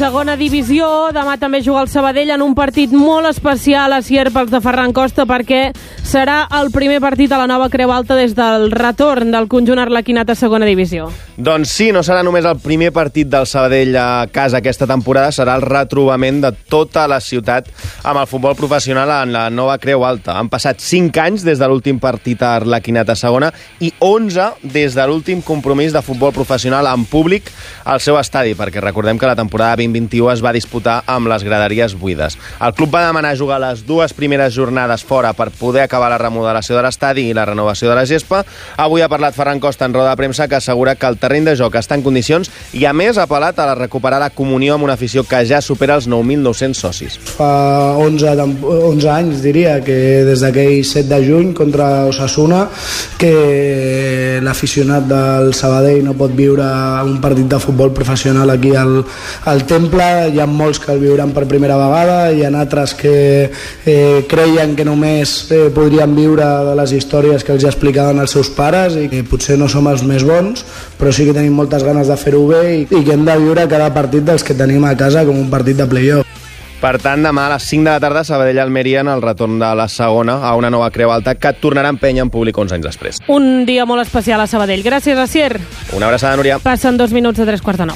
Segona divisió, demà també juga el Sabadell en un partit molt especial a Sierp pels de Ferran Costa perquè serà el primer partit a la nova Creu Alta des del retorn del conjunt arlequinat a segona divisió. Doncs sí, no serà només el primer partit del Sabadell a casa aquesta temporada, serà el retrobament de tota la ciutat amb el futbol professional en la nova Creu Alta. Han passat 5 anys des de l'últim partit a arlequinat a segona i 11 des de l'últim compromís de futbol professional en públic al seu estadi, perquè recordem que la temporada 2021 es va disputar amb les graderies buides. El club va demanar jugar les 2 primeres jornades fora per poder acabar la remodelació de l'estadi i la renovació de la gespa. Avui ha parlat Ferran Costa en roda de premsa, que assegura que el terreny de joc està en condicions i a més ha apel·lat a recuperar la comunió amb una afició que ja supera els 9.900 socis. Fa 11 anys, diria, que des d'aquell 7 de juny contra Osasuna, que l'aficionat del Sabadell no pot viure un partit de futbol professional aquí al Temple. Hi ha molts que el viuran per primera vegada, hi ha altres que creien que només podrien viure de les històries que els explicaven els seus pares i que potser no som els més bons, però sí que tenim moltes ganes de fer-ho bé i que hem de viure cada partit dels que tenim a casa com un partit de play-off. Per tant, demà a les 5 de la tarda, Sabadell-Almeria en el retorn de la segona a una nova Creu Alta que tornarà a empènyer en públic 11 anys després. Un dia molt especial a Sabadell. Gràcies, Asier. Una abraçada, Núria. Passen 2 minuts de 3:45.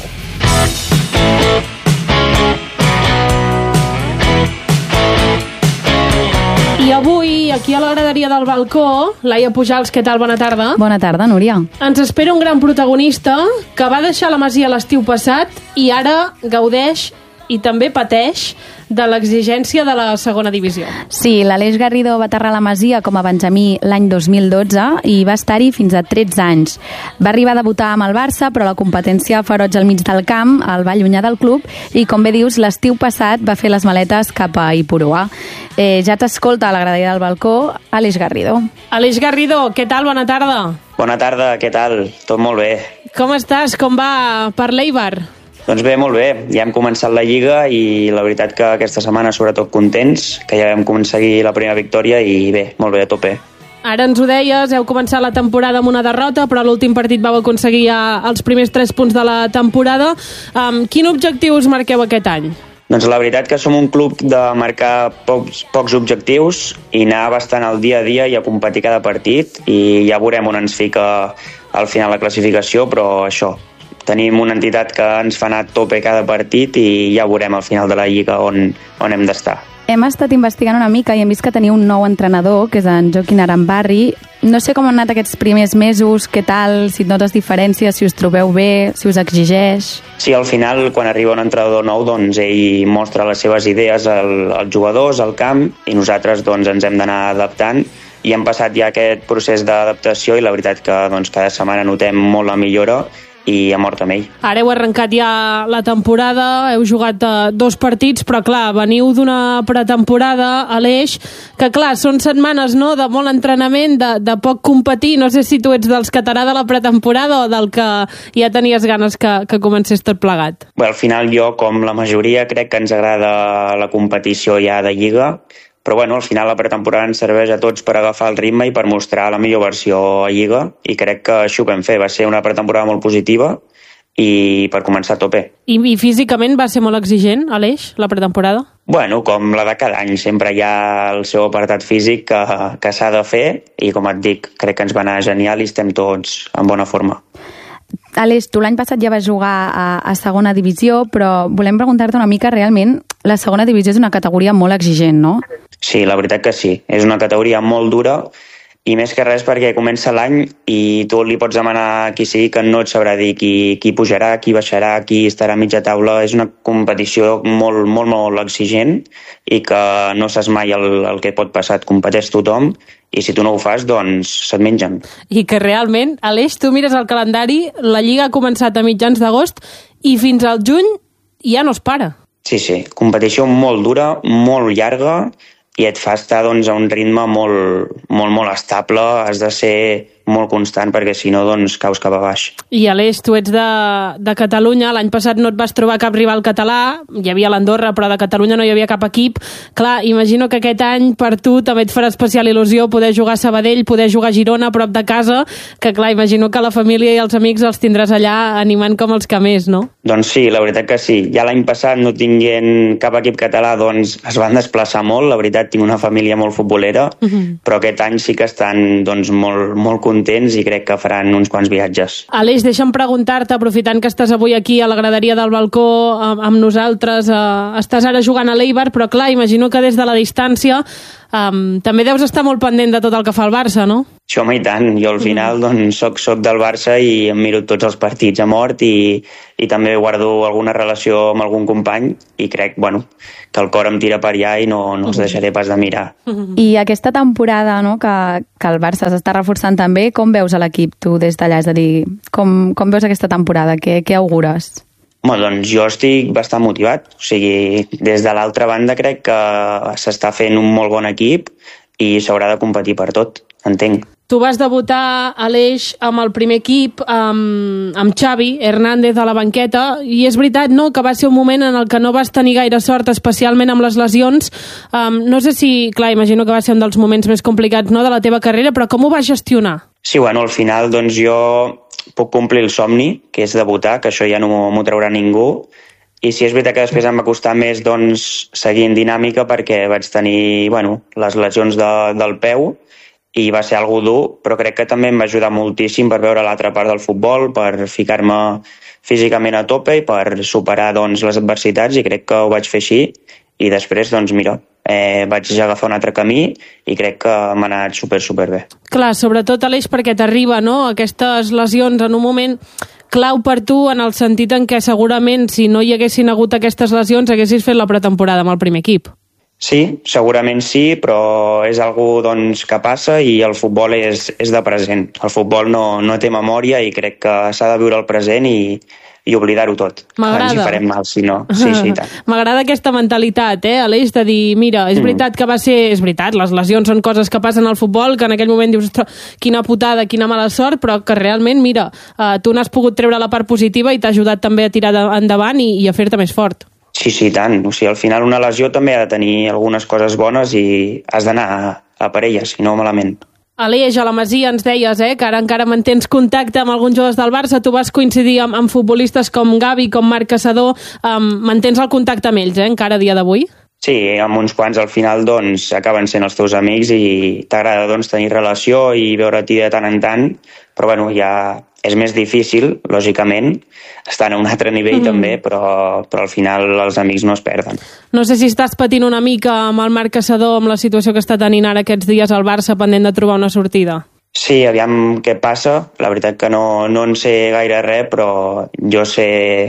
I avui, aquí a la graderia del balcó, Laia Pujals, què tal? Bona tarda. Bona tarda, Núria. Ens espera un gran protagonista que va deixar la Masia l'estiu passat i ara gaudeix i també pateix de l'exigència de la segona divisió. Sí, l'Aleix Garrido va aterrar a la Masia com a benjamí l'any 2012 i va estar-hi fins a 13 anys. Va arribar a debutar amb el Barça, però la competència feroig al mig del camp el va allunyar del club i, com bé dius, l'estiu passat va fer les maletes cap a Ipurua. Ja t'escolta a la graderia del balcó Aleix Garrido. Aleix Garrido, què tal? Bona tarda. Bona tarda, què tal? Tot molt bé. Com estàs? Com va per l'Eibar? Doncs bé, molt bé. Ja hem començat la Lliga i la veritat que aquesta setmana sobretot contents, que ja vam aconseguir la primera victòria i bé, molt bé, a tope. Ara ens ho deies, heu començat la temporada amb una derrota, però a l'últim partit vau aconseguir els primers 3 punts de la temporada. Quin objectiu us marqueu aquest any? Doncs la veritat que som un club de marcar pocs objectius i anar bastant al dia a dia i a competir cada partit i ja veurem on ens fica al final la classificació, però això, tenim una entitat que ens fa anar a tope cada partit i ja veurem al final de la Lliga on hem d'estar. Hem estat investigant una mica i hem vist que teniu un nou entrenador, que és en Joaquín Arambarri. No sé com han anat aquests primers mesos, què tal, si et notes diferències, si us trobeu bé, si us exigeix... Sí, al final, quan arriba un entrenador nou, doncs ell mostra les seves idees als jugadors, al camp, i nosaltres doncs, ens hem d'anar adaptant. I hem passat ja aquest procés d'adaptació i la veritat que doncs, cada setmana notem molt la millora i ha mort amb ell. Ara heu arrencat ja la temporada, heu jugat 2 partits, però clar, veniu d'una pretemporada, Aleix, que clar, són setmanes de molt entrenament, de poc competir. No sé si tu ets dels que t'agrada la pretemporada o del que ja tenies ganes que comencés tot plegat. Bé, al final jo, com la majoria, crec que ens agrada la competició ja de Lliga, però bueno, al final la pretemporada ens serveix a tots per agafar el ritme i per mostrar la millor versió a Lliga i crec que això ho vam fer. Va ser una pretemporada molt positiva i per començar a tope. I físicament va ser molt exigent, Aleix, la pretemporada? Bueno, com la de cada any, sempre hi ha el seu apartat físic que s'ha de fer i com et dic, crec que ens va anar genial i estem tots en bona forma. Aleix, tu l'any passat ja vas jugar a segona divisió, però volem preguntar-te una mica, realment, la segona divisió és una categoria molt exigent, no? Sí, la veritat que sí. És una categoria molt dura i més que res perquè comença l'any i tu li pots demanar a qui sigui que no et sabrà dir qui pujarà, qui baixarà, qui estarà a mitja taula. És una competició molt, molt, molt exigent i que no saps mai el que pot passar. Et competeix tothom i si tu no ho fas, doncs se't mengen. I que realment, Aleix, tu mires el calendari, la Lliga ha començat a mitjans d'agost i fins al juny ja no es para. Sí, competició molt dura, molt llarga i et fa estar doncs, a un ritme molt, molt, molt estable. Has de ser molt constant, perquè si no, doncs caus cap a baix. I Aleix, tu ets de Catalunya, l'any passat no et vas trobar cap rival català, hi havia l'Andorra, però de Catalunya no hi havia cap equip. Clar, imagino que aquest any per tu també et farà especial il·lusió poder jugar a Sabadell, poder jugar a Girona, a prop de casa, que clar, imagino que la família i els amics els tindràs allà animant com els que més, no? Doncs sí, la veritat que sí. Ja l'any passat, no tinguent cap equip català, doncs es van desplaçar molt. La veritat, tinc una família molt futbolera, però aquest any sí que estan doncs, molt contents i crec que faran uns quants viatges. Aleix, deixa'm preguntar-te, aprofitant que estàs avui aquí a la graderia del balcó amb nosaltres, estàs ara jugant a l'Eibar, però clar, imagino que des de la distància també deus estar molt pendent de tot el que fa el Barça, no? Això, home, i tant. Jo al final doncs, soc del Barça i em miro tots els partits a mort i també guardo alguna relació amb algun company i crec que el cor em tira per allà i no els deixaré pas de mirar. I aquesta temporada, no, que el Barça s'està reforçant també, com veus a l'equip tu des d'allà? És a dir, com veus aquesta temporada? Què augures? Doncs jo estic bastant motivat. O sigui, des de l'altra banda crec que s'està fent un molt bon equip i s'haurà de competir per tot, entenc. Tu vas debutar, Aleix, amb el primer equip, amb Xavi Hernández a la banqueta, i és veritat, no?, que va ser un moment en el que no vas tenir gaire sort, especialment amb les lesions. No sé si, clar, imagino que va ser un dels moments més complicats, no?, de la teva carrera, però com ho vas gestionar? Sí, al final, doncs jo puc complir el somni, que és debutar, que això ja no m'ho traurà ningú, i sí, és veritat que després em va costar més doncs, seguir en dinàmica perquè vaig tenir les lesions del peu i va ser algo dur, però crec que també em va ajudar moltíssim per veure l'altra part del futbol, per ficar-me físicament a tope i per superar les adversitats, i crec que ho vaig fer així, i després, vaig agafar un altre camí i crec que m'ha anat super bé. Clar, sobretot, Aleix, perquè t'arriba, no?, aquestes lesions en un moment clau per tu, en el sentit en què segurament si no hi haguessin hagut aquestes lesions haguessis fet la pretemporada amb el primer equip. Sí, segurament sí, però és algo que passa i el futbol és de present. El futbol no té memòria i crec que s'ha de viure el present i oblidar-ho tot. M'agrada. Ens hi farem mal, si no. Sí, tant. M'agrada aquesta mentalitat, Aleix, de dir, mira, és veritat que va ser... És veritat, les lesions són coses que passen al futbol, que en aquell moment dius, quina putada, quina mala sort, però que realment, mira, tu n'has pogut treure la part positiva i t'ha ajudat també a tirar endavant i a fer-te més fort. Sí, tant. O sigui, al final una lesió també ha de tenir algunes coses bones i has d'anar a per elles, si no malament. Aleix, a la Masia ens deies que ara encara mantens contacte amb alguns jugadors del Barça, tu vas coincidir amb futbolistes com Gavi, com Marc Caçador, mantens el contacte amb ells, encara a dia d'avui? Sí, amb uns quants al final acaben sent els teus amics i t'agrada tenir relació i veure-t'hi de tant en tant, però ja és més difícil, lògicament, estan a un altre nivell també, però al final els amics no es perden. No sé si estàs patint una mica amb el Marc Caçador, amb la situació que està tenint ara aquests dies al Barça, pendent de trobar una sortida. Sí, aviam què passa. La veritat que no en sé gaire res, però jo sé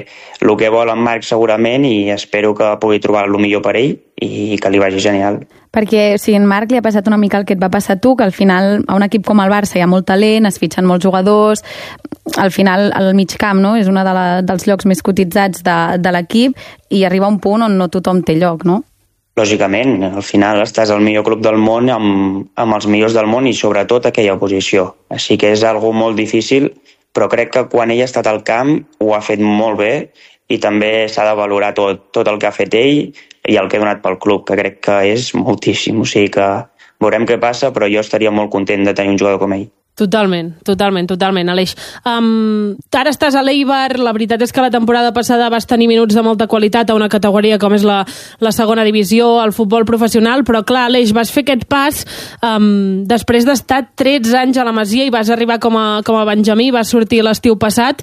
el que vol en Marc segurament i espero que pugui trobar el millor per ell i que li vagi genial. Perquè si en Marc li ha passat una mica el que et va passar a tu, que al final a un equip com el Barça hi ha molt talent, es fitxen molts jugadors, al final el mig camp, no?, és un dels llocs més cotitzats de l'equip i arriba un punt on no tothom té lloc, no? Lògicament, al final estàs al millor club del món amb els millors del món i sobretot aquella posició. Així que és algo molt difícil, però crec que quan ell ha estat al camp ho ha fet molt bé i també s'ha de valorar tot el que ha fet ell i el que ha donat pel club, que crec que és moltíssim. O sigui que veurem què passa, però jo estaria molt content de tenir un jugador com ell. Totalment, Aleix. Ara estàs a l'Eibar, la veritat és que la temporada passada vas tenir minuts de molta qualitat a una categoria com és la segona divisió, el futbol professional, però clar, Aleix, vas fer aquest pas després d'estar 13 anys a la Masia i vas arribar com a benjamí, vas sortir l'estiu passat.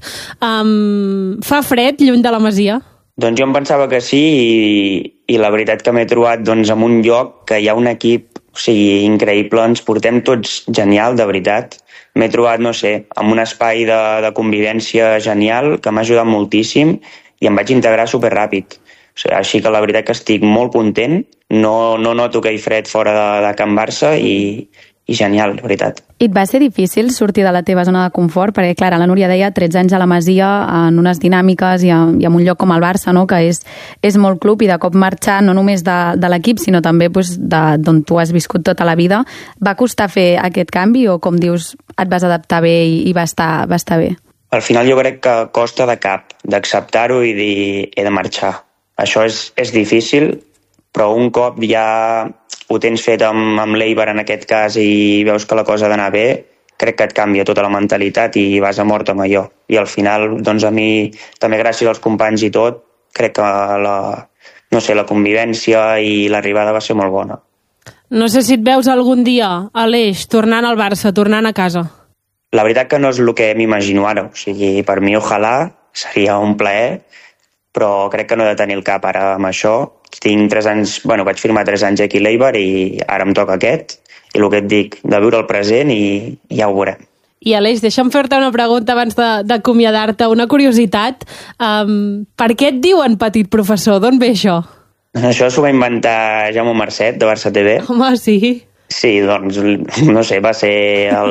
Fa fred lluny de la Masia? Doncs jo em pensava que sí i la veritat que m'he trobat en un lloc que hi ha un equip increïble, ens portem tots genial, de veritat. M'he trobat, amb un espai de convivència genial que m'ha ajudat moltíssim i em vaig integrar superràpid. Així que la veritat que estic molt content, no noto que hi fred fora de Can Barça i genial, la veritat. I et va ser difícil sortir de la teva zona de confort? Perquè, clar, la Núria deia 13 anys a la Masia, en unes dinàmiques i en un lloc com el Barça, no?, que és molt club, i de cop marxar no només de l'equip, sinó també d'on tu has viscut tota la vida. Va costar fer aquest canvi o, com dius, et vas adaptar bé i va estar bé? Al final jo crec que costa de cap d'acceptar-ho i dir he de marxar. Això és difícil, però un cop ja ho tens fet amb l'Eibar en aquest cas i veus que la cosa ha d'anar bé, crec que et canvia tota la mentalitat i vas a mort amb allò. I al final, doncs a mi, també gràcies als companys i tot, crec que la convivència i l'arribada va ser molt bona. No sé si et veus algun dia, Aleix, tornant al Barça, tornant a casa. La veritat que no és el que m'imagino ara. O sigui, per mi, ojalà, seria un plaer, però crec que no he de tenir el cap ara amb això. Tinc 3 anys, vaig firmar 3 anys aquí a l'Eibar i ara em toca aquest. I el que et dic, de viure el present i ja ho veurem. I Aleix, deixa'm fer-te una pregunta abans d'acomiadar-te, una curiositat. Per què et diuen petit professor? D'on ve això? Això s'ho va inventar Jaume Marcet, de Barça TV. Home, sí. Sí, doncs, no sé, va ser